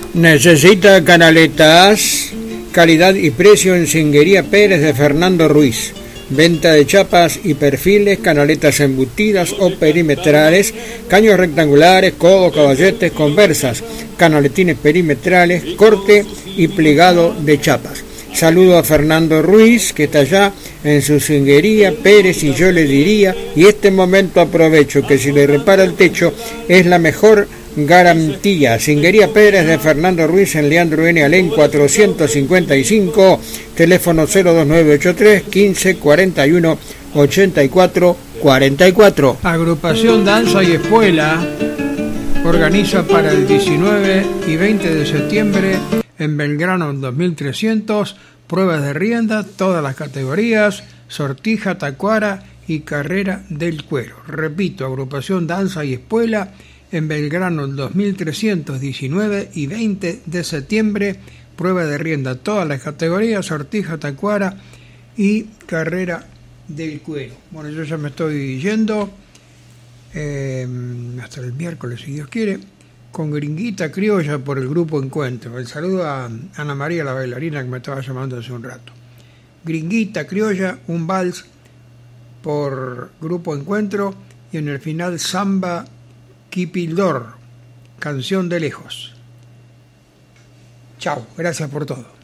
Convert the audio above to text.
¿Necesita canaletas? Calidad y precio en Singuería Pérez de Fernando Ruiz. Venta de chapas y perfiles, canaletas embutidas o perimetrales, caños rectangulares, codos, caballetes, conversas, canaletines perimetrales, corte y plegado de chapas. Saludo a Fernando Ruiz, que está allá en su Singuería Pérez, y yo le diría, y este momento aprovecho, que si le repara el techo es la mejor garantía. Singuería Pérez de Fernando Ruiz en Leandro N. Alén 455, teléfono 02983 15 41 84 44. Agrupación Danza y Espuela organiza para el 19 y 20 de septiembre en Belgrano 2300 pruebas de rienda, todas las categorías, sortija, tacuara y carrera del cuero. Repito, Agrupación Danza y Espuela en Belgrano el 2300, 19 y 20 de septiembre, prueba de rienda, todas las categorías, sortija, tacuara y carrera del cuero. Bueno, yo ya me estoy yendo hasta el miércoles, si Dios quiere, con Gringuita Criolla por el Grupo Encuentro. El saludo a Ana María, la bailarina que me estaba llamando hace un rato. Gringuita Criolla, un vals por Grupo Encuentro, y en el final samba Kipildor, canción de lejos. Chao, gracias por todo.